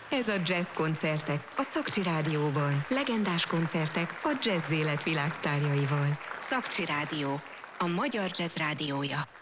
Ez a Jazz Koncertek a Szakcsi Rádióban. Legendás koncertek a jazz élet világsztárjaival. Szakcsi Rádió, a magyar jazz rádiója.